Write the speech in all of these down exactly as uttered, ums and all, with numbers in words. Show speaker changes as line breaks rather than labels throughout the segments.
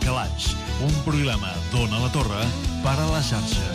Calaix, un programa d'Ona la Torre per a la xarxa.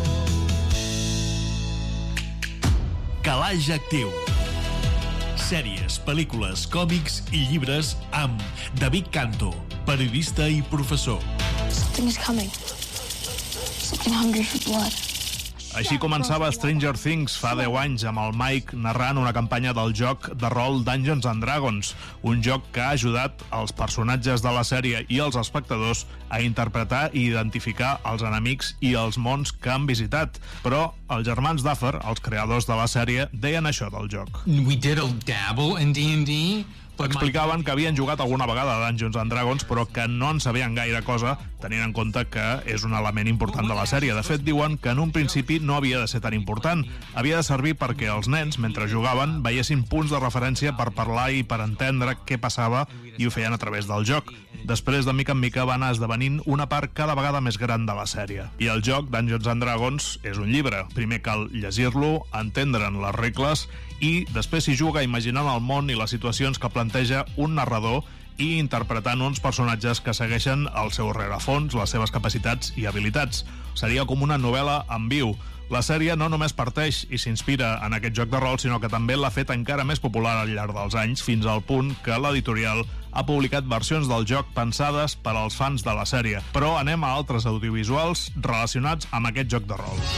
Calaix Actiu. Sèries, pel·lícules, còmics i llibres amb David Canto, periodista i professor.
Something is coming. Something hungry for blood.
Així començava Stranger Things fa deu anys amb el Mike narrant una campanya del joc de rol Dungeons and Dragons, un joc que ha ajudat els personatges de la sèrie i els espectadors a interpretar i identificar els enemics i els mons que han visitat. Però els germans Duffer, els creadors de la sèrie, deien això del joc.
We did a dabble in D and D.
Explicaven que havien jugat alguna vegada a Dungeons and Dragons, però que no en sabien gaire cosa, tenint en compte que és un element important de la sèrie. De fet, diuen que en un principi no havia de ser tan important. Havia de servir perquè els nens, mentre jugaven, veiessin punts de referència per parlar i per entendre què passava, i ho feien a través del joc. Després, de mica en mica, va anar esdevenint una part cada vegada més gran de la sèrie. I el joc, Dungeons and Dragons, és un llibre. Primer cal llegir-lo, entendre'n les regles, i després s'hi juga imaginant el món i les situacions que planteja un narrador i interpretant uns personatges que segueixen el seu rerefons, les seves capacitats i habilitats. Seria com una novel·la en viu. La sèrie no només parteix i s'inspira en aquest joc de rol, sinó que també l'ha fet encara més popular al llarg dels anys, fins al punt que l'editorial ha publicat versions del joc pensades per als fans de la sèrie. Però anem a altres audiovisuals relacionats amb aquest joc de rol.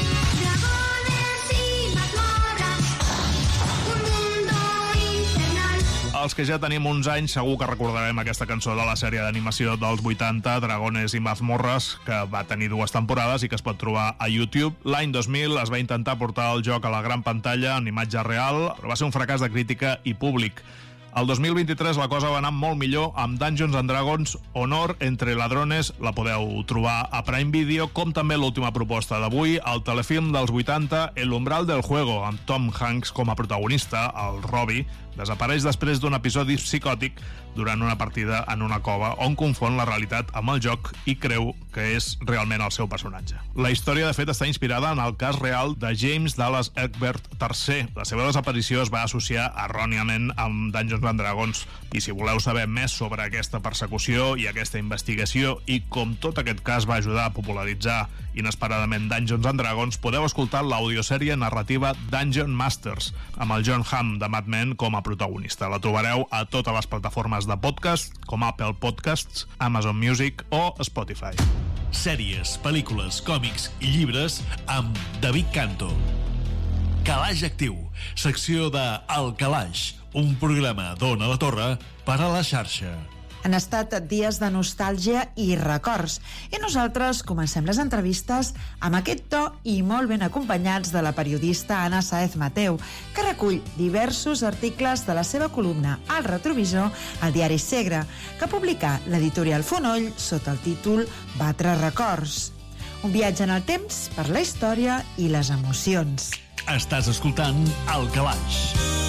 Els que ja tenim uns anys segur que recordarem aquesta cançó de la sèrie d'animació dels vuitanta, Dragones i Mazmorras, que va tenir dues temporades i que es pot trobar a YouTube. L'any dos mil es va intentar portar el joc a la gran pantalla en imatge real, però va ser un fracàs de crítica i públic. El dos mil vint-i-tres la cosa va anar molt millor amb Dungeons and Dragons Honor entre Ladrones. La podeu trobar a Prime Video, com també l'última proposta d'avui, el telefilm dels vuitanta El umbral del juego, amb Tom Hanks com a protagonista. El Robbie desapareix després d'un episodi psicòtic durant una partida en una cova on confon la realitat amb el joc i creu que és realment el seu personatge. La història, de fet, està inspirada en el cas real de James Dallas Egbert tercer. La seva desaparició es va associar erròniament amb Dungeons and Dragons, i si voleu saber més sobre aquesta persecució i aquesta investigació i com tot aquest cas va ajudar a popularitzar inesperadament Dungeons and Dragons, podeu escoltar l'audiosèrie narrativa Dungeon Masters, amb el John Hamm de Mad Men com a protagonista. La trobareu a totes les plataformes de podcast, com Apple Podcasts, Amazon Music o Spotify.
Sèries, pel·lícules, còmics i llibres amb David Canto. Calaix Actiu, secció de El Calaix, un programa d'Ona la Torre per a la xarxa.
Han estat dies de nostàlgia i records, i nosaltres comencem les entrevistes amb aquest to i molt ben acompanyats de la periodista Anna Sáez Mateu, que recull diversos articles de la seva columna al retrovisor al diari Segre, que publica l'editorial Fonoll sota el títol Batre records. Un viatge en el temps per la història i les emocions.
Estàs escoltant El Calaix.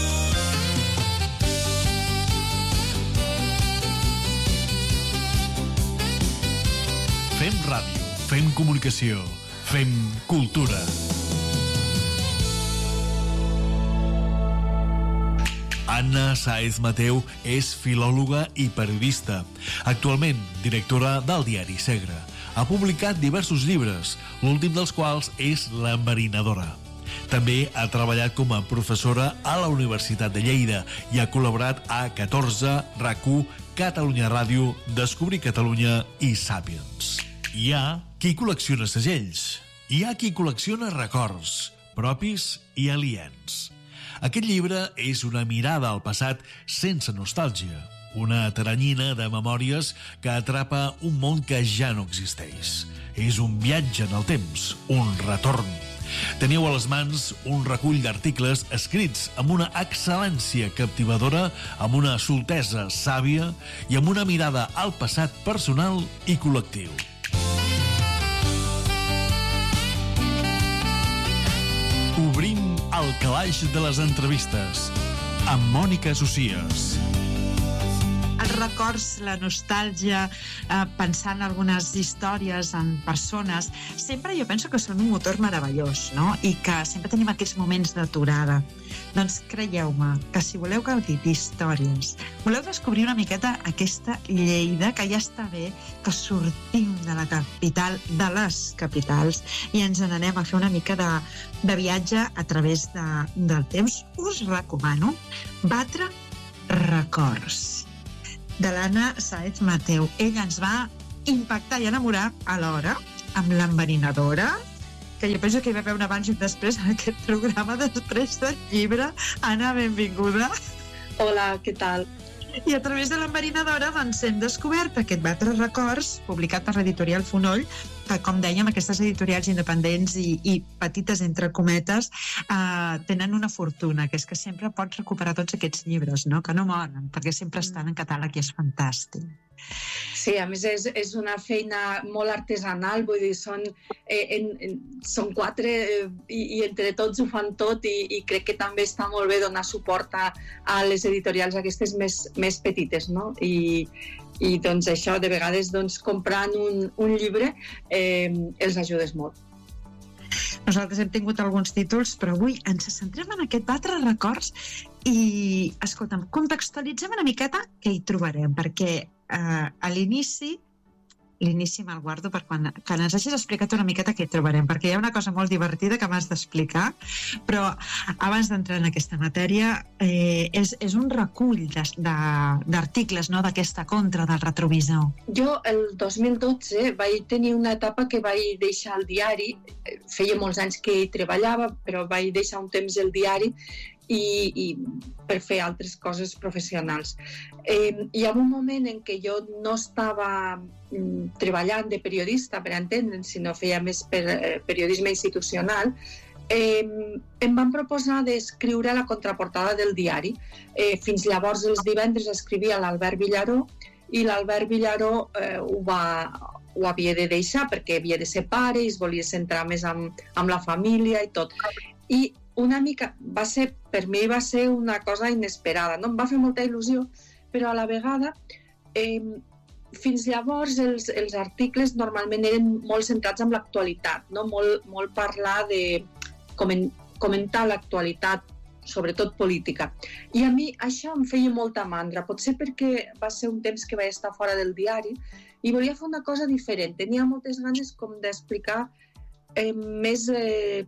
Fem ràdio, fem comunicació, fem cultura. Anna Sáez Mateu és filòloga i periodista. Actualment, directora del diari Segre. Ha publicat diversos llibres, l'últim dels quals és L'Enverinadora. També ha treballat com a professora a la Universitat de Lleida i ha col·laborat a catorze, RAC u, Catalunya Ràdio, Descobrir Catalunya i Sàpiens. Hi ha qui col·lecciona segells. Hi ha qui col·lecciona records, propis i aliens. Aquest llibre és una mirada al passat sense nostàlgia, una teranyina de memòries que atrapa un món que ja no existeix. És un viatge en el temps, un retorn. Teniu a les mans un recull d'articles escrits amb una excel·lència captivadora, amb una soltesa sàvia i amb una mirada al passat personal i col·lectiu. Obrim el calaix de les entrevistes amb Mònica Socias.
Els records, la nostàlgia, eh, pensant algunes històries en persones, sempre jo penso que són un motor meravellós, no? I que sempre tenim aquests moments d'aturada. Doncs creieu-me que si voleu gaudir d'històries, voleu descobrir una miqueta aquesta Lleida, que ja està bé que sortim de la capital, de les capitals, i ens n'anem a fer una mica de, de viatge a través de, del temps, us recomano Batre records, de l'Anna Sáez Mateu. Ella ens va impactar i enamorar alhora amb l'enverinadora, que jo penso que hi va haver un abans i un després en aquest programa, després del llibre. Anna, benvinguda.
Hola, què tal?
I a través de l'enverinadora doncs, hem descobert aquest Batre records, publicat per l'editorial Fonoll, que, com dèiem, aquestes editorials independents i, i petites, entre cometes, eh, tenen una fortuna, que és que sempre pots recuperar tots aquests llibres, no? Que no moren, perquè sempre estan en catàleg i és fantàstic.
Sí, a més és, és una feina molt artesanal, vull dir, són, eh, en, en, són quatre eh, i, i entre tots ho fan tot i, i crec que també està molt bé donar suport a, a les editorials aquestes més, més petites, no? I, i doncs això, de vegades doncs, comprant un, un llibre eh, els ajudes molt.
Nosaltres hem tingut alguns títols, però avui ens centrem en aquest Batre records i, escolta'm, contextualitzem una miqueta què hi trobarem, perquè Uh, a l'inici, l'inici me'l guardo per quan, quan ens hagis explicat una miqueta què hi trobarem, perquè hi ha una cosa molt divertida que m'has d'explicar, però abans d'entrar en aquesta matèria, eh, és, és un recull d'articles, no?, d'aquesta contra del retrovisor.
Jo el dos mil dotze vaig tenir una etapa que vaig deixar el diari, feia molts anys que hi treballava, però vaig deixar un temps el diari i, i per fer altres coses professionals. Eh, hi ha un moment en què jo no estava mm, treballant de periodista, per entendre'ns, sinó feia més per, eh, periodisme institucional. Eh, em van proposar d'escriure la contraportada del diari. Eh, fins llavors, els divendres, escrivia l'Albert Villaró i l'Albert Villaró eh, ho, va, ho havia de deixar perquè havia de ser pare i es volia centrar més amb, amb la família i tot. I una mica, va ser, per mi va ser una cosa inesperada, no? Em va fer molta il·lusió, però a la vegada, eh, fins llavors els, els articles normalment eren molt centrats en l'actualitat, no? Molt, molt parlar de coment, comentar l'actualitat, sobretot política. I a mi això em feia molta mandra, potser perquè va ser un temps que vaig estar fora del diari i volia fer una cosa diferent. Tenia moltes ganes com d'explicar eh, més... Eh,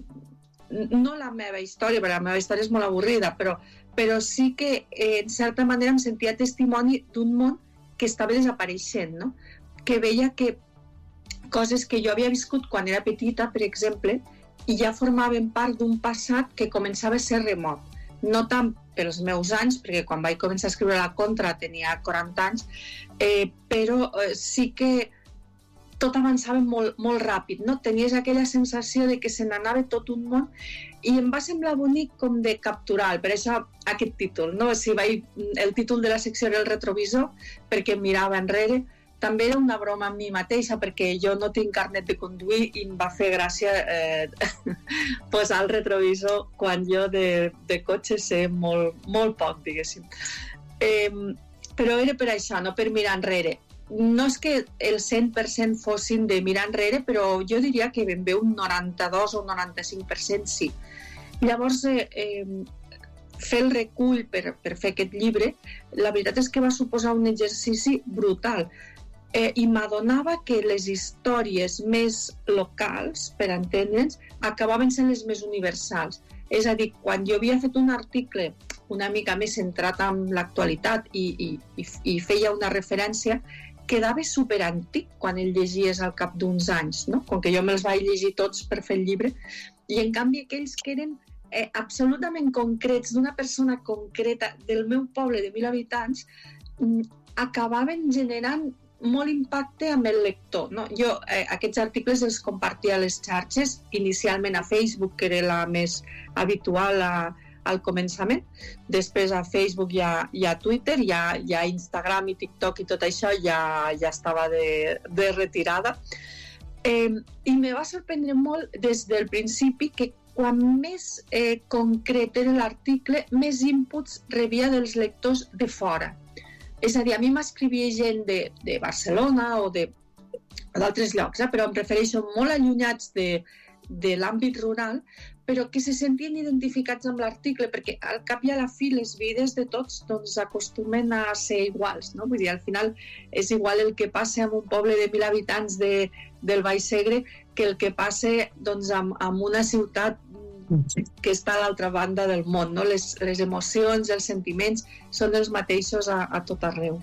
no la meva història, perquè la meva història és molt avorrida, però, però sí que eh, en certa manera em sentia testimoni d'un món que estava desapareixent, no? Que veia que coses que jo havia viscut quan era petita, per exemple, i ja formaven part d'un passat que començava a ser remot. No tant pels meus anys, perquè quan vaig començar a escriure la contra tenia quaranta anys, eh, però eh, sí que tot avançava molt, molt ràpid, no? Tenies aquella sensació de que se n'anava tot un món i em va semblar bonic com de capturar, per això aquest títol, no? Si vaig, el títol de la secció era el retrovisor, perquè em mirava enrere. També era una broma amb mi mateixa, perquè jo no tinc carnet de conduir i em va fer gràcia eh, posar el retrovisor quan jo de, de cotxe sé molt, molt poc, diguéssim. Eh, però era per això, no per mirar enrere. No és que el cent per cent fossin de mirar enrere, però jo diria que ben bé un noranta-dos o un noranta-cinc per cent sí. Llavors, eh, eh, fer el recull per, per fer aquest llibre, la veritat és que va suposar un exercici brutal. Eh, I m'adonava que les històries més locals, per entendre'ns, acabaven sent les més universals. És a dir, quan jo havia fet un article una mica més centrat en l'actualitat i, i, i, i feia una referència, quedava superantic quan el llegies al cap d'uns anys, no? Com que jo me'ls vaig llegir tots per fer el llibre, i en canvi aquells que eren eh, absolutament concrets, d'una persona concreta del meu poble de mil habitants, acabaven generant molt impacte amb el lector, no? Jo eh, aquests articles els compartia a les xarxes, inicialment a Facebook, que era la més habitual a, al començament, després a Facebook i a, i a Twitter, ja, ja Instagram i TikTok i tot això ja, ja estava de, de retirada. Eh, I me va sorprendre molt des del principi que quan més eh, concret era l'article, més inputs rebia dels lectors de fora. És a dir, a mi m'escrivia gent de, de Barcelona o de d'altres llocs, eh? Però em refereixo molt allunyats de, de l'àmbit rural, però que se sentien identificats amb l'article, perquè al cap i a la fi les vides de tots doncs, acostumen a ser iguals, no? Vull dir, al final és igual el que passa en un poble de mil habitants de, del Baix Segre que el que passa doncs, en, en una ciutat que està a l'altra banda del món, no? Les, les emocions, els sentiments són els mateixos a, a tot arreu.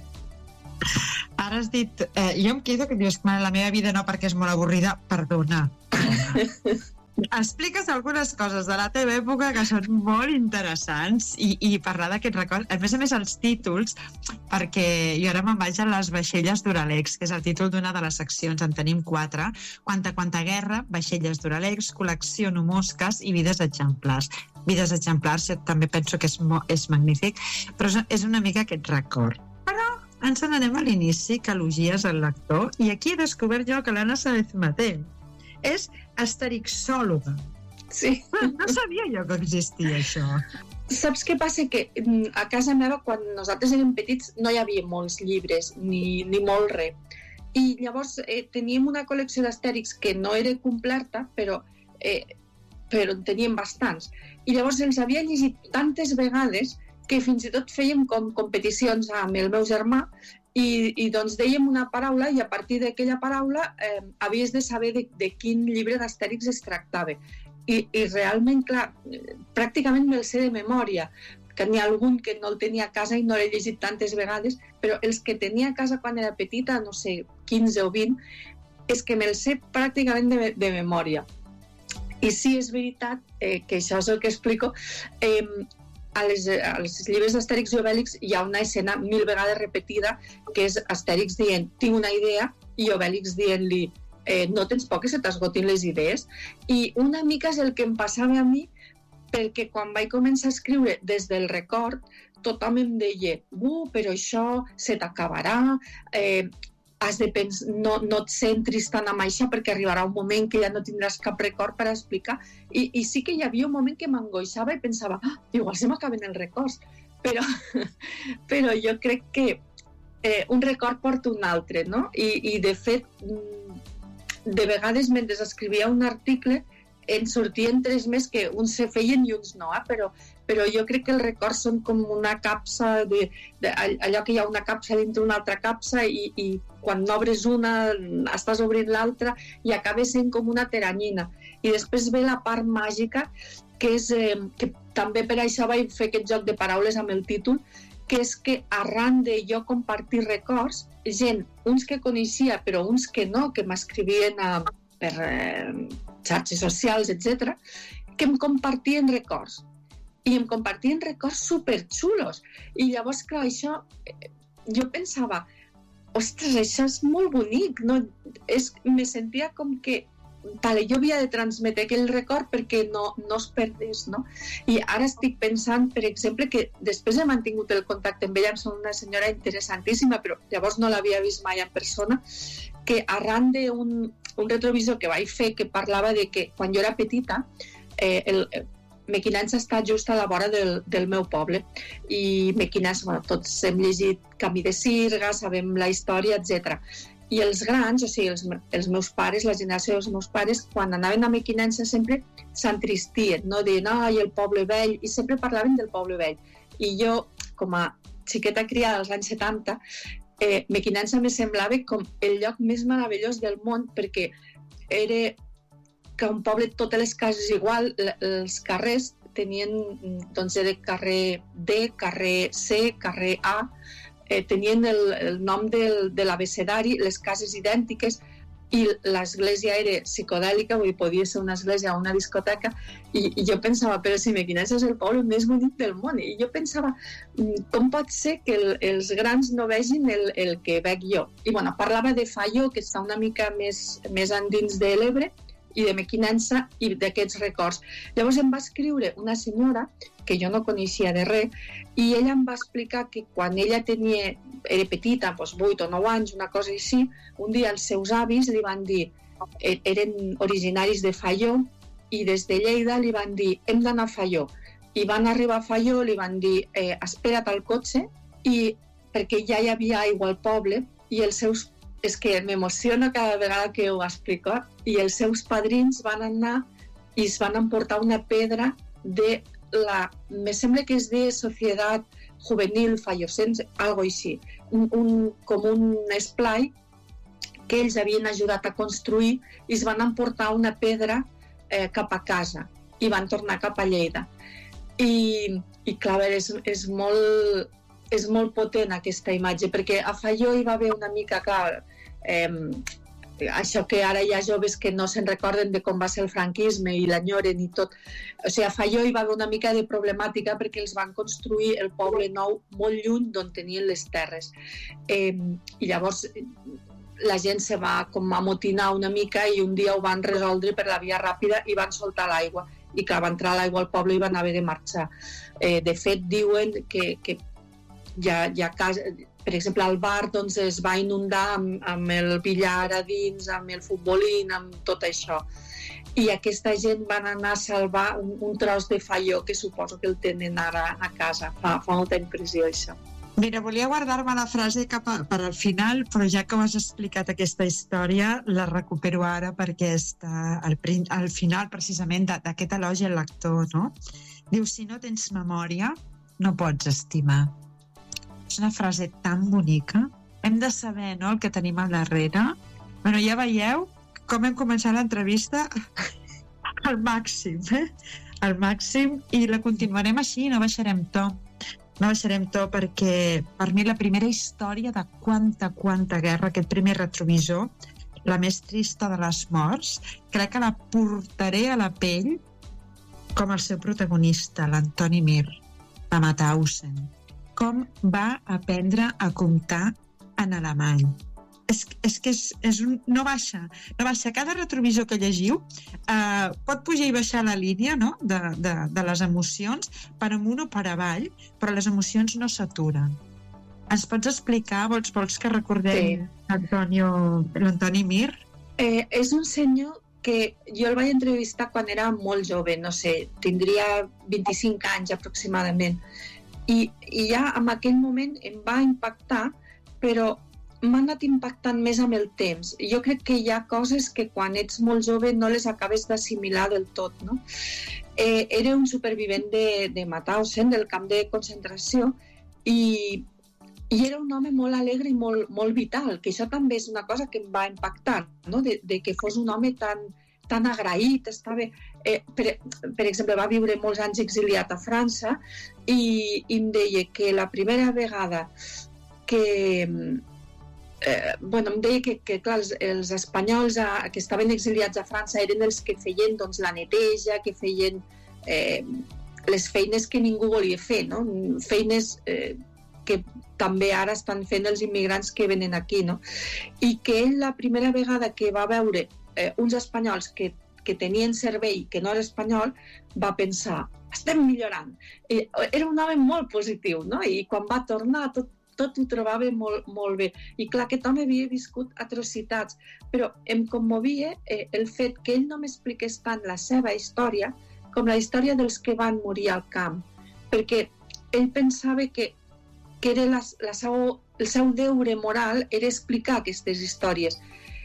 Ara has dit, eh, jo em quedo que dius, la meva vida no perquè és molt avorrida, perdona. Expliques algunes coses de la teva època que són molt interessants i, i parlar d'aquest record, a més a més els títols, perquè jo ara me'n vaig a les vaixelles d'Uralex, que és el títol d'una de les seccions, en tenim quatre: Quanta, quanta guerra, vaixelles d'Uralex, col·lecciono mosques i vides exemplars. Vides exemplars també penso que és, és magnífic, però és una mica aquest record. Però ens n'anem a l'inici, que elogies el lector, i aquí he descobert jo que l'Anna Sáez Mateu és asterixòloga.
Sí.
No sabia jo que existia això.
Saps què passa? Que a casa meva, quan nosaltres érem petits, no hi havia molts llibres, ni, ni molt res. I llavors eh, teníem una col·lecció d'astèrix que no era completa, però, eh, però en teníem bastants. I llavors els havia llegit tantes vegades que fins i tot fèiem com competicions amb el meu germà i, i doncs dèiem una paraula i a partir d'aquella paraula eh, havies de saber de, de quin llibre d'Astèrix es tractava. I, i realment, clar, pràcticament me'l sé de memòria, que n'hi ha algun que no el tenia a casa i no l'he llegit tantes vegades, però els que tenia a casa quan era petita, no sé, quinze o vint, és que me'l sé pràcticament de, de memòria. I sí, és veritat, eh, que això és el que explico, eh, A les, als llibres d'Astèrix i Obèlix hi ha una escena mil vegades repetida que és Astèrix dient tinc una idea i Obèlix dient-li eh, no tens por que se t'esgotin les idees, i una mica és el que em passava a mi, perquè quan vaig començar a escriure des del record tothom em deia uh, però això se t'acabarà, eh, has de pens- no, no et centris tant amb això perquè arribarà un moment que ja no tindràs cap record per explicar. I, i sí que hi havia un moment que m'angoixava i pensava, ah, igual se m'acaben els records, però, però jo crec que eh, un record porta un altre, no? I, i de fet, de vegades mentre escrivia un article en sortien tres més que uns se feien i uns no, eh? però, però jo crec que els records són com una capsa, de, de, allò que hi ha una capsa dintre una altra capsa i, i quan n'obres una estàs obrint l'altra i acaba sent com una teranyina. I després ve la part màgica, que és eh, que també per això vaig fer aquest joc de paraules amb el títol, que és que arran de jo compartir records, gent, uns que coneixia però uns que no, que m'escrivien a, per eh, xarxes socials, etcètera, que em compartien records. I em compartien records superxulos. I llavors, clar, això, jo pensava, ostres, això és molt bonic, no? És, me sentia com que vale, jo havia de transmetre aquell record perquè no, no es perdés, no? I ara estic pensant, per exemple, que després he mantingut el contacte amb ella, em sembla una senyora interessantíssima, però llavors no l'havia vist mai en persona, que arran d'un un retrovisor que vaig fer que parlava de que quan jo era petita, eh, el, Mequinensa està just a la vora del, del meu poble i Mequinensa, bueno, tots hem llegit Camí de Sirga, sabem la història, etcètera. I els grans, o sigui, els, els meus pares, la generació dels meus pares, quan anaven a Mequinensa sempre s'entristien, no? Deien, ai, el poble vell, i sempre parlaven del poble vell. I jo, com a xiqueta criada als anys setanta, eh, Mequinensa me semblava com el lloc més meravellós del món, perquè era que un poble, totes les cases igual, els carrers tenien, doncs era carrer D, carrer C, carrer A, eh, tenien el, el nom del, de l'abecedari, les cases idèntiques, i l'església era psicodèlica, vull dir, podia ser una església o una discoteca, i, i jo pensava, però si Mequinensa és el poble més bonic del món, i jo pensava, com pot ser que el, els grans no vegin el, el que veig jo? I bueno, parlava de Faió, que està una mica més, més endins de l'Ebre, i de Mequinensa i d'aquests records. Llavors em va escriure una senyora que jo no coneixia de res i ella em va explicar que quan ella tenia, era petita, doncs vuit o nou anys, una cosa així, un dia els seus avis li van dir, eren originaris de Faió i des de Lleida li van dir hem d'anar a Faió. I van arribar a Faió, li van dir eh, espera't al cotxe i perquè ja hi havia aigua al poble i els seus, és que m'emociona cada vegada que ho explico, i els seus padrins van anar i es van emportar una pedra de la, me sembla que és de Societat Juvenil Fallosens, algo així, un, un, com un esplai que ells havien ajudat a construir i es van emportar una pedra eh, cap a casa i van tornar cap a Lleida. I, i clar, és, és, molt, és molt potent aquesta imatge, perquè a Faió hi va haver una mica, clar, eh, això que ara hi ha joves que no se'n recorden de com va ser el franquisme i l'enyoren i tot. O sigui, a Faió hi va haver una mica de problemàtica perquè els van construir el poble nou molt lluny d'on tenien les terres. Eh, I llavors la gent se va com amotinar una mica i un dia ho van resoldre per la via ràpida i van soltar l'aigua. I clar, va entrar l'aigua al poble i van haver de marxar. Eh, de fet, diuen que, que hi ha, hi ha cas, per exemple, el bar doncs, es va inundar amb, amb el billar a dins, amb el futbolín, amb tot això. I aquesta gent van anar a salvar un, un tros de Faió, que suposo que el tenen ara a casa. Fa, fa molta impressió, això.
Mira, volia guardar-me la frase cap a, per al final, però ja que ho has explicat aquesta història, la recupero ara perquè està al, al final precisament d'aquest elogi al lector, no? Diu, si no tens memòria, no pots estimar. És una frase tan bonica. Hem de saber, no?, el que tenim al darrere. Bueno, ja veieu com hem començat l'entrevista al màxim, eh? Al màxim, i la continuarem així, no baixarem to. No baixarem to perquè per mi la primera història de quanta, quanta guerra, aquest primer retrovisor, la més trista de les morts, crec que la portaré a la pell com el seu protagonista, l'Antoni Mir, de Mauthausen. Com va aprendre a comptar en alemany. És, és que és, és un, no baixa, no baixa. Cada retrovisor que llegiu eh, pot pujar i baixar la línia, no?, de, de, de les emocions, per amunt o per avall, però les emocions no s'aturen. Ens pots explicar, vols, vols que recordem sí. l'Antoni Mir?
Eh, és un senyor que jo el vaig entrevistar quan era molt jove, no sé, tindria vint-i-cinc anys aproximadament, i, i ja en aquell moment em va impactar, però m'ha anat impactant més amb el temps. Jo crec que hi ha coses que quan ets molt jove no les acabes d'assimilar del tot, no? Eh, era un supervivent de, de Mauthausen, del camp de concentració, i, i era un home molt alegre i molt, molt vital, que això també és una cosa que em va impactar, no? de, de que fos un home tan, tan agraït, estava... Eh, per, per exemple, va viure molts anys exiliat a França i, i em deia que la primera vegada que... Eh, bueno, em deia que, que clar, els, els espanyols a, que estaven exiliats a França eren els que feien doncs, la neteja, que feien eh, les feines que ningú volia fer, no? Feines eh, que també ara estan fent els immigrants que venen aquí, no? I que ell la primera vegada que va veure eh, uns espanyols que, que tenien servei que no era espanyol, va pensar, estem millorant. I era un home molt positiu, no? I quan va tornar tot tot ho trobava molt, molt bé. I clar, aquest home havia viscut atrocitats, però em commovia eh, el fet que ell no m'expliqués tant la seva història com la història dels que van morir al camp, perquè ell pensava que, que era la, la seu, el seu deure moral era explicar aquestes històries.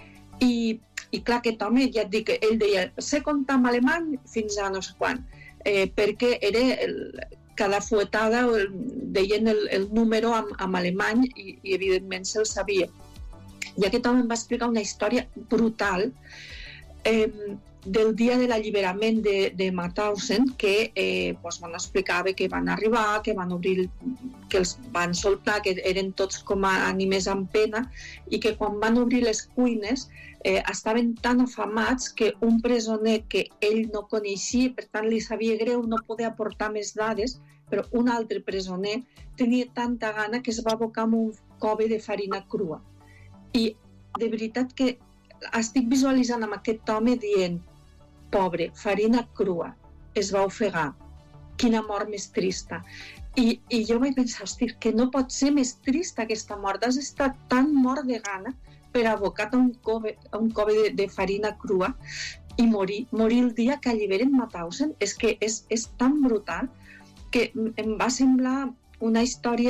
I, i clar, aquest home, ja et dic, ell deia, sé comptar en alemany fins a no sé quan, eh, perquè era... El, cada fuetada deien el, el número en, en alemany i, i evidentment se'l sabia. I aquest home em va explicar una història brutal eh, del dia de l'alliberament de, de Mauthausen, que eh, doncs, bueno, explicava que van arribar, que van obrir, que els van soltar, que eren tots com a ànimes amb pena, i que quan van obrir les cuines eh, estaven tan afamats que un presoner que ell no coneixia, per tant li sabia greu, no podia aportar més dades, però un altre presoner tenia tanta gana que es va abocar amb un cove de farina crua. I de veritat que estic visualitzant amb aquest home dient, pobre, farina crua, es va ofegar, quina mort més trista. I, i jo vaig pensar, hosti, que no pot ser més trista aquesta mort, has estat tan mort de gana per abocat a un cove, a un cove de, de farina crua i morir, morir el dia que alliberen Mauthausen. És que és, és tan brutal que em va semblar una història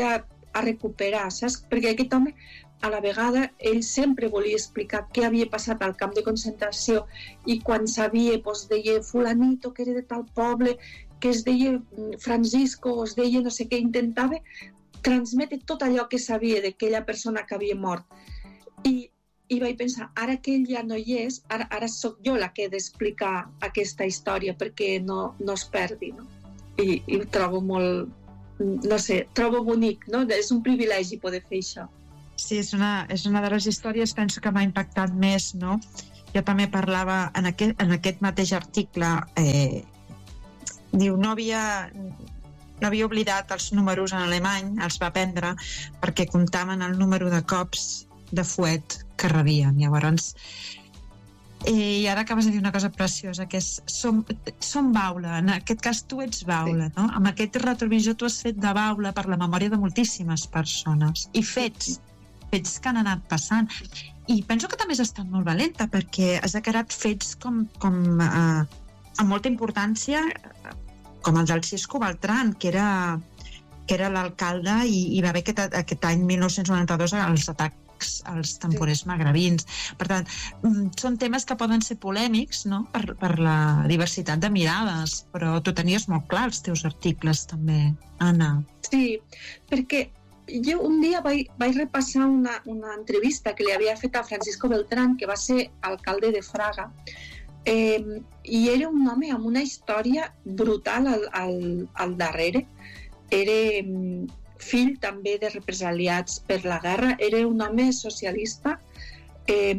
a recuperar, saps? Perquè aquest home, a la vegada, ell sempre volia explicar què havia passat al camp de concentració i quan sabia, doncs deia fulanito, que era de tal poble, que es deia Francisco, o es deia no sé què, intentava transmetre tot allò que sabia d'aquella persona que havia mort. I, i vaig pensar, ara que ell ja no hi és, ara, ara sóc jo la que he d'explicar aquesta història perquè no, no es perdi, no? I, i ho trobo molt, no sé, trobo bonic, no? És un privilegi poder fer això.
Sí, és una, és una de les històries, penso que m'ha impactat més, no? Jo també parlava en aquest, en aquest mateix article, eh, diu, no havia, no havia oblidat els números en alemany, els va prendre perquè comptaven el número de cops de fuet que rebien. Llavors, eh, i ara acabes de dir una cosa preciosa, que és som, som baula, en aquest cas tu ets baula, sí. No? Amb aquest retrovisor tu has fet de baula per la memòria de moltíssimes persones i fets, fets que han anat passant. I penso que també has estat molt valenta perquè has declarat fets com, com eh, amb molta importància, com el del Xisco Beltrán, que era, que era l'alcalde i, i va haver aquest, aquest any mil nou-cents noranta-dos els atacs als temporers sí. magrebins. Per tant, són temes que poden ser polèmics, no? per, per la diversitat de mirades, però tu tenies molt clar els teus articles també, Anna.
Sí, perquè jo un dia vaig, vaig repassar una, una entrevista que li havia fet a Francisco Beltrán, que va ser alcalde de Fraga, eh, i era un home amb una història brutal al, al, al darrere. Era fill també de represaliats per la guerra, era un home socialista, eh,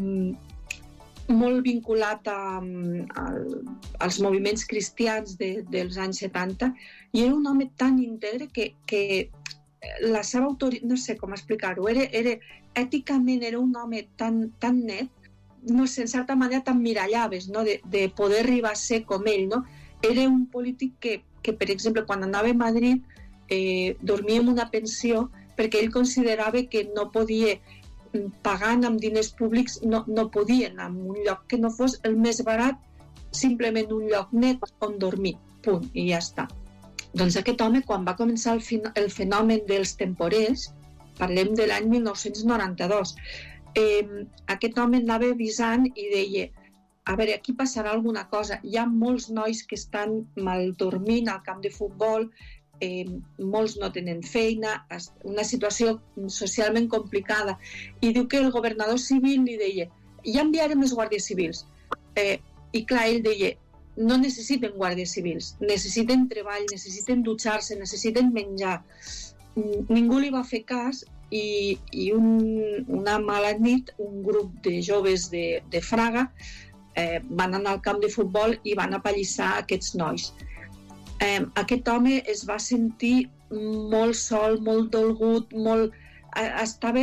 molt vinculat a, a, als moviments cristians de, dels anys setanta, i era un home tan íntegre que, que la seva autoritat, no sé com explicar-ho, era, era, èticament era un home tan, tan net, no sé, en certa manera t'emmirallaves, no? de, de poder arribar a ser com ell, no? Era un polític que, que per exemple, quan anava a Madrid, eh, dormia en una pensió perquè ell considerava que no podia, pagant amb diners públics, no, no podia anar en un lloc que no fos el més barat, simplement un lloc net on dormir, punt, i ja està. Doncs aquest home, quan va començar el, fin- el fenomen dels temporers, parlem de l'any mil nou-cents noranta-dos, eh, aquest home anava avisant i deia, a veure, aquí passarà alguna cosa, hi ha molts nois que estan mal dormint al camp de futbol, eh, molts no tenen feina, una situació socialment complicada, i diu que el governador civil li deia, ja enviarem els guàrdies civils, eh, i clar, ell deia, no necessiten guàrdies civils, necessiten treball, necessiten dutxar-se, necessiten menjar. Ningú li va fer cas i, i un, una mala nit un grup de joves de, de Fraga eh, van anar al camp de futbol i van apallissar aquests nois. Eh, aquest home es va sentir molt sol, molt dolgut, molt, eh, estava,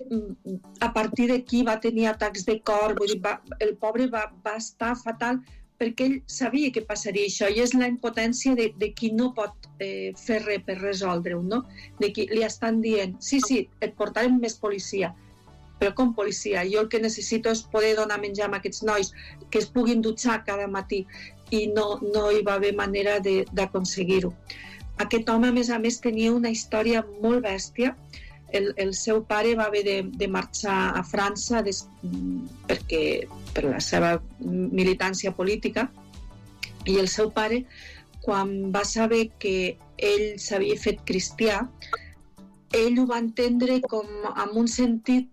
a partir d'aquí va tenir atacs de cor, vull dir, va, el pobre va, va estar fatal, perquè ell sabia que passaria això, i és la impotència de, de qui no pot eh, fer res per resoldre-ho, no? De qui li estan dient, sí, sí, et portarem més policia, però com policia? Jo el que necessito és poder donar menjar a aquests nois, que es puguin dutxar cada matí, i no, no hi va haver manera de, d'aconseguir-ho. Aquest home, a més a més, tenia una història molt bèstia. El, el seu pare va haver de, de marxar a França des, perquè, per la seva militància política, i el seu pare, quan va saber que ell s'havia fet cristià, ell ho va entendre com amb un sentit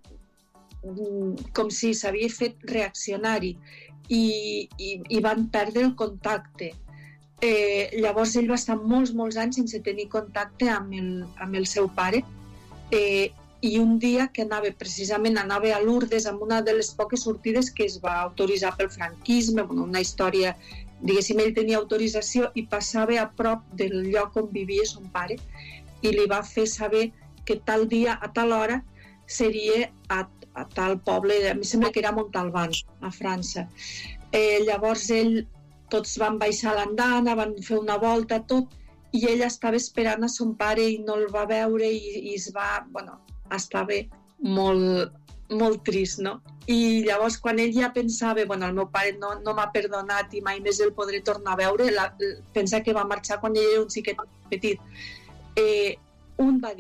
com si s'havia fet reaccionari i, i, i van perdre el contacte. Eh, llavors ell va estar molts, molts anys sense tenir contacte amb el, amb el seu pare. Eh, i un dia que anava, precisament anava a Lourdes amb una de les poques sortides que es va autoritzar pel franquisme, bueno, una història, diguéssim, ell tenia autorització i passava a prop del lloc on vivia son pare i li va fer saber que tal dia, a tal hora, seria a, a tal poble, a mi sembla que era Montalban, a França. Eh, llavors ell, tots van baixar l'andana, van fer una volta, tot, i ell estava esperant a son pare i no el va veure i, i es va, bueno, estava molt, molt trist, no? I llavors quan ell ja pensava, bueno, el meu pare no, no m'ha perdonat i mai més el podré tornar a veure, la, pensa que va marxar quan ell era un xiquet petit. Eh, un va dir,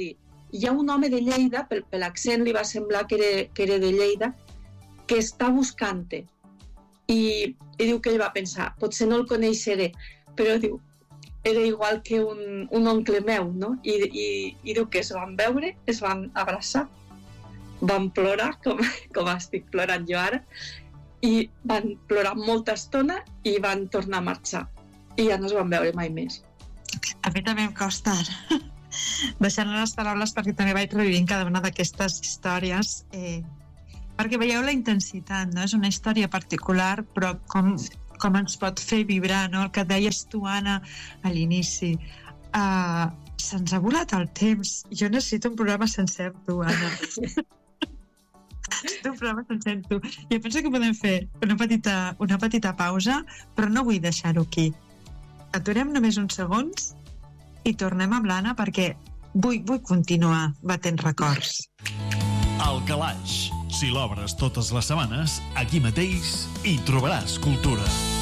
hi ha un home de Lleida, per, per l'accent li va semblar que era, que era de Lleida, que està buscant-te. I, i diu que ell va pensar, potser no el coneixeré, però diu, era igual que un, un oncle meu, no? I, i, i diu que es van veure, es van abraçar, van plorar, com, com estic plorant jo ara, i van plorar molta estona i van tornar a marxar. I ja no es van veure mai més.
A mi també em costa ara deixant les paraules, perquè també vaig revivint cada una d'aquestes històries, eh, perquè veieu la intensitat, no? És una història particular, però com, com ens pot fer vibrar, no? El que deies tu, Anna, a l'inici. Uh, se'ns ha volat el temps. Jo necessito un programa sencer amb tu, Anna. Necessito un programa sencer amb tu. Jo penso que podem fer una petita, una petita pausa, però no vull deixar-ho aquí. Aturem només uns segons i tornem amb l'Anna perquè vull, vull continuar batent records.
Al Calaix. Si l'obres totes les setmanes, aquí mateix hi trobaràs cultura.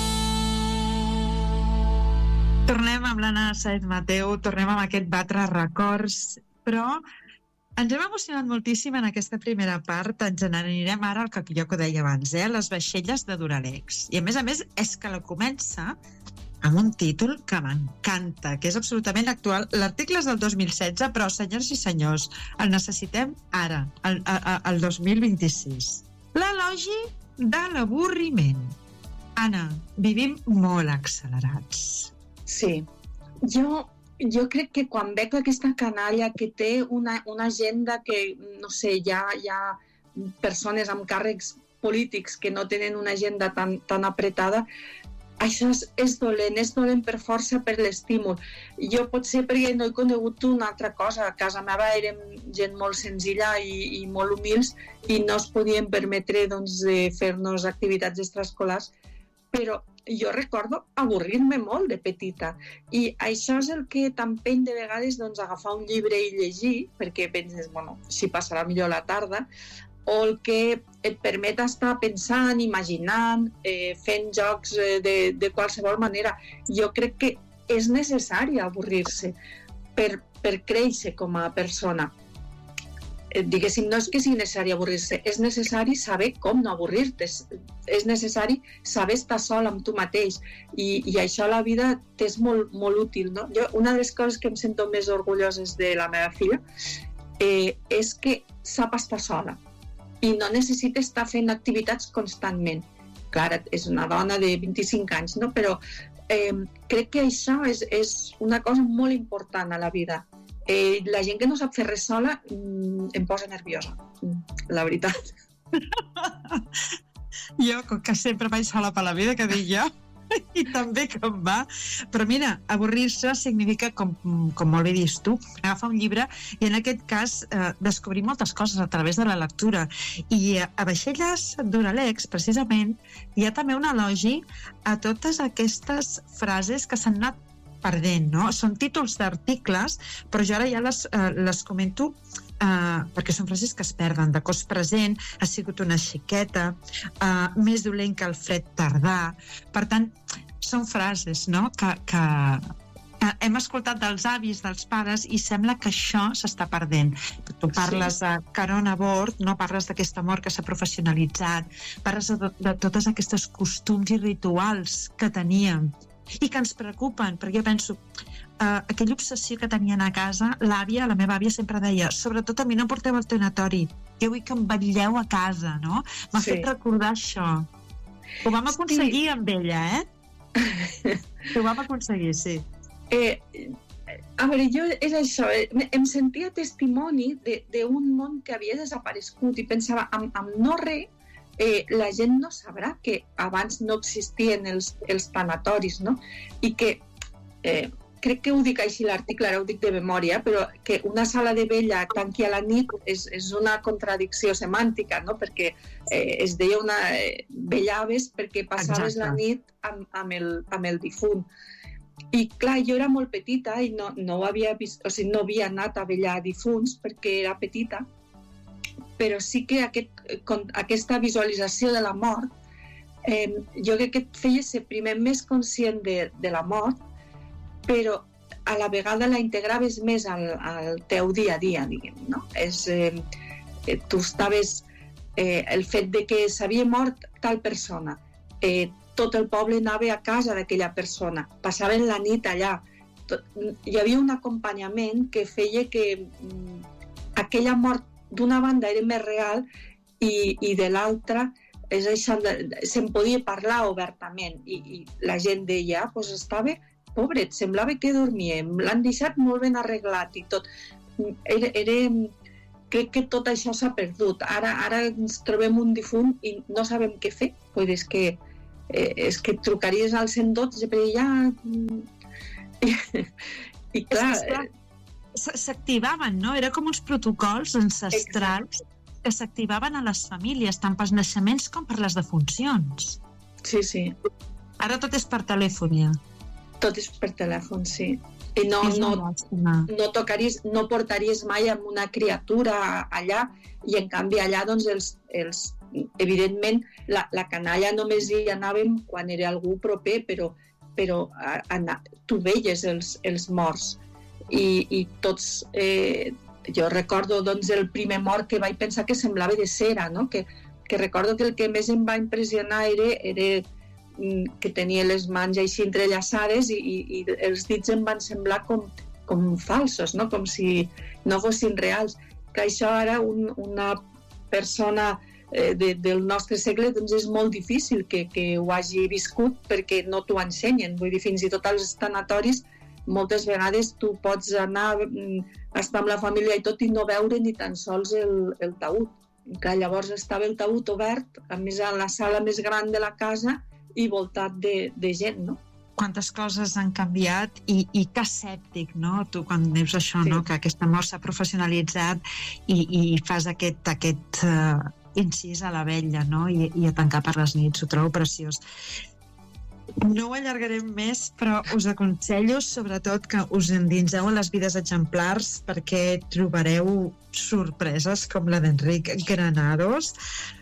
Tornem amb l'Anna Sáez Mateu, tornem amb aquest batre records, però ens hem emocionat moltíssim en aquesta primera part. Ens n'anirem ara al que jo que deia abans, eh? Les vaixelles de Duralex. I a més a més és que la comença amb un títol que m'encanta, que és absolutament actual. L'article és del dos mil setze, però, senyors i senyors, el necessitem ara, el, el, el dos mil vint-i-sis. L'elogi de l'avorriment. Anna, vivim molt accelerats.
Sí. Jo, jo crec que quan veig aquesta canalla que té una, una agenda que, no sé, hi ha, hi ha persones amb càrrecs polítics que no tenen una agenda tan, tan apretada, això és, és dolent, és dolent per força, per l'estímul. Jo potser perquè no he conegut una altra cosa. A casa meva érem gent molt senzilla i, i molt humils i no es podien permetre doncs, de fer-nos activitats extraescolars, però jo recordo avorrir-me molt de petita i això és el que t'empeny de vegades doncs, agafar un llibre i llegir, perquè penses, bueno, si passarà millor la tarda, o el que et permet estar pensant, imaginant, eh, fent jocs eh, de, de qualsevol manera. Jo crec que és necessari avorrir-se per, per créixer com a persona. Eh, diguéssim, no és que sigui necessari avorrir-se, és necessari saber com no avorrir-te, és, és necessari saber estar sol amb tu mateix i, i això a la vida t'és molt, molt útil, no? Jo, una de les coses que em sento més orgulloses de la meva filla eh, és que sap estar sola i no necessita estar fent activitats constantment. Clar, és una dona de vint-i-cinc anys, no? Però eh, crec que això és, és una cosa molt important a la vida. Eh, la gent que no sap fer res sola mm, em posa nerviosa, la veritat.
Jo, com que sempre vaig sola per la vida, que dic jo, i també com va. Però mira, avorrir-se significa, com, com molt bé dius tu, agafar un llibre i en aquest cas eh, descobrir moltes coses a través de la lectura. I a, a Vaixelles Duralex, precisament, hi ha també un elogi a totes aquestes frases que s'han anat perdent, no? Són títols d'articles, però jo ara ja les, eh, les comento Uh, perquè són frases que es perden. De cos present, ha sigut una xiqueta, uh, més dolent que el fred tardà. Per tant, són frases, no?, que, que, que hem escoltat dels avis, dels pares, i sembla que això s'està perdent. Tu parles sí. de Caron a bord, no? Parles d'aquest amor que s'ha professionalitzat, parles de, de totes aquestes costums i rituals que teníem i que ens preocupen, perquè jo penso Uh, aquella obsessió que tenien a casa, l'àvia, la meva àvia sempre deia, sobretot a mi no porteu el tenatori, jo vull que em vetlleu a casa, no? M'ha sí. fet recordar això. Ho vam aconseguir sí. amb ella, eh? Ho vam aconseguir, sí.
Eh, a veure, jo és això, em sentia testimoni d'un món que havia desaparegut i pensava, amb, amb no res, eh, la gent no sabrà que abans no existien els, els tanatoris, no? I que eh, crec que ho dic així l'article, ara ho dic de memòria, però que una sala de vella tanqui a la nit és, és una contradicció semàntica, no? Perquè eh, es deia una... Eh, vellaves perquè passaves Exacte. La nit amb, amb, el, amb el difunt. I clar, jo era molt petita i no, no ho havia vist, o sigui, no havia anat a vellar difunts perquè era petita, però sí que aquest, aquesta visualització de la mort, eh, jo crec que et feia ser primer més conscient de, de la mort, però a la vegada la integraves més al, al teu dia a dia, diguem, no? És, eh, tu estaves... Eh, el fet de que s'havia mort tal persona, eh, tot el poble anava a casa d'aquella persona, passaven la nit allà. Tot, hi havia un acompanyament que feia que mm, aquella mort d'una banda era més real i, i de l'altra és això, se'n podia parlar obertament i, i la gent deia, pues estava pobret, semblava que dormia, l'han deixat molt ben arreglat i tot. Era, era, crec que tot això s'ha perdut. Ara, ara ens trobem un difunt i no sabem què fer. Vull dir, és que, eh, és que trucaries al cent dotze per allà... I, i clar...
És que, clar s'activaven, no? Era com uns protocols ancestrals Exacte. Que s'activaven a les famílies, tant pels naixements com per les defuncions.
Sí, sí.
Ara tot és per telèfon, ja.
Tot és per telèfon, sí. I no, no, no, tocaries, no portaries mai amb una criatura allà i en canvi allà doncs els, els, evidentment la, la canalla només hi anàvem quan era algú proper, però, però anar, tu veies els, els morts i, i tots eh, jo recordo doncs el primer mort que vaig pensar que semblava de cera, no? que, que recordo que el que més em va impressionar era, era que tenia les mans així entrellaçades i, i, i els dits em van semblar com, com falsos, no? Com si no fossin reals. Que això ara un, una persona eh, de, del nostre segle doncs és molt difícil que, que ho hagi viscut perquè no t'ho ensenyen. Vull dir, fins i tot als tanatoris moltes vegades tu pots anar a estar amb la família i tot i no veure ni tan sols el, el taüt. Que llavors estava el taüt obert, a més a la sala més gran de la casa i voltat de, de gent, no?
Quantes coses han canviat i, i que escèptic, no? Tu quan dius això, sí. No? Que aquesta mort s'ha professionalitzat i, i fas aquest, aquest uh, incís a la vetlla, no? I, i a tancar per les nits, ho trobo preciós. No ho allargarem més, però us aconsello sobretot que us endinseu en les vides exemplars perquè trobareu sorpreses com la d'Enric Granados.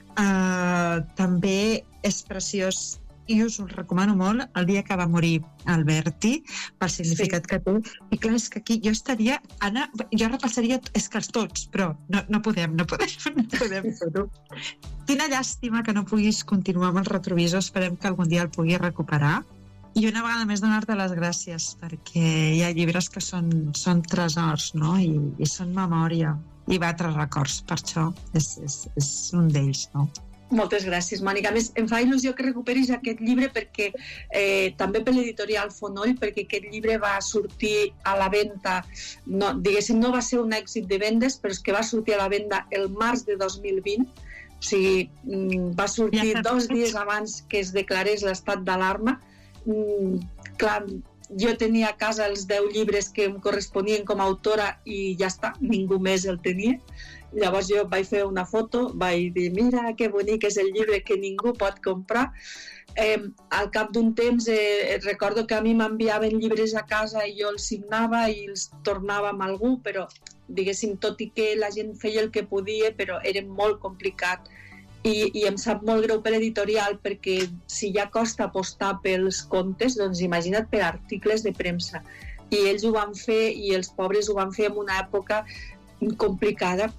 Uh, també és preciós i us ho recomano molt el dia que va morir Alberti pel significat sí. Que té, i clar, és que aquí jo estaria, Anna, jo repassaria és que els tots, però no, no podem no podem, no podem fer-ho. Quina llàstima que no puguis continuar amb el retrovisor, esperem que algun dia el pugui recuperar i una vegada més donar-te les gràcies perquè hi ha llibres que són, són tresors, no? I, i són memòria i va altres records, per això és, és, és un d'ells, no?
Moltes gràcies, Mònica. A més, em fa il·lusió que recuperis aquest llibre perquè eh, també per l'editorial Fonoll, perquè aquest llibre va sortir a la venda, no, diguéssim, no va ser un èxit de vendes, però és que va sortir a la venda el març de dos mil vint, o sigui, va sortir ja dos dies abans que es declarés l'estat d'alarma. Mm, clar, jo tenia a casa els deu llibres que em corresponien com a autora i ja està, ningú més el tenia. Llavors jo vaig fer una foto, vaig dir, mira que bonic és el llibre que ningú pot comprar. Eh, al cap d'un temps eh, recordo que a mi m'enviaven llibres a casa i jo els signava i els tornava amb algú, però diguéssim, tot i que la gent feia el que podia, però era molt complicat. I, i em sap molt greu per l'editorial perquè si ja costa apostar pels contes, doncs imagina't per articles de premsa. I ells ho van fer i els pobres ho van fer en una època complicada.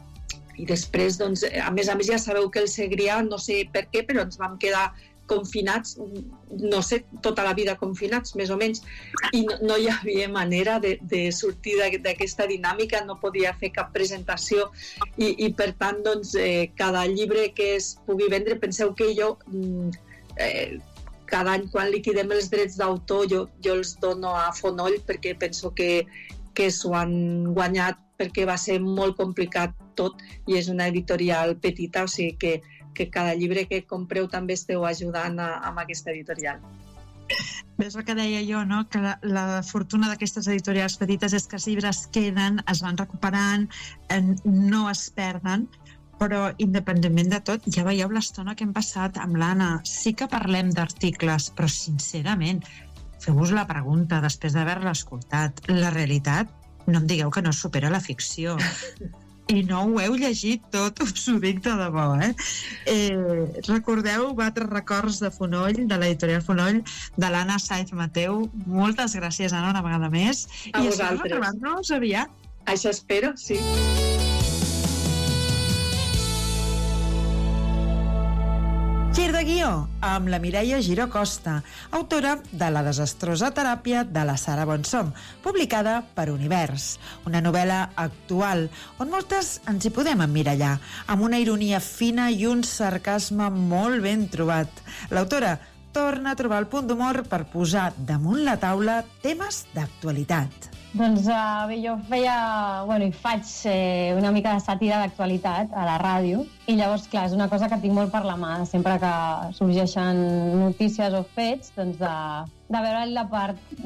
I després, doncs, a més a més ja sabeu que el Segrià, no sé per què, però ens vam quedar confinats, no sé, tota la vida confinats, més o menys, i no, no hi havia manera de, de sortir d'aquesta dinàmica, no podia fer cap presentació i, i per tant, doncs, eh, cada llibre que es pugui vendre, penseu que jo eh, cada any quan liquidem els drets d'autor jo, jo els dono a Fonoll perquè penso que, que s'ho han guanyat perquè va ser molt complicat tot i és una editorial petita, o sigui que, que cada llibre que compreu també esteu ajudant a, a aquesta editorial.
És el que deia jo, no? Que la, la fortuna d'aquestes editorials petites és que els llibres queden, es van recuperant, no es perden, però independentment de tot, ja veieu l'estona que hem passat amb l'Anna. Sí que parlem d'articles, però sincerament, feu-vos la pregunta després d'haver-la escoltat. La realitat, no em digueu que no supera la ficció. i no ho heu llegit tot, us ho dic de debò, eh? eh recordeu Batre records de Fonoll, de l'editorial Fonoll, de l'Anna Sáez Mateu. Moltes gràcies, Anna, una vegada més.
A
I
vosaltres.
espero trobar-nos aviat.
Això espero, sí.
Gir de guió, amb la Mireia Giró Costa, autora de La desastrosa teràpia de la Sara Bonsom, publicada per Univers. Una novel·la actual, on moltes ens hi podem emmirallar, amb una ironia fina i un sarcasme molt ben trobat. L'autora torna a trobar el punt d'humor per posar damunt la taula temes d'actualitat.
Doncs uh, bé, jo feia, bueno, i faig eh, una mica de sàtira d'actualitat a la ràdio, i llavors, clar, és una cosa que tinc molt per la mà, sempre que sorgeixen notícies o fets, doncs de, de veure la part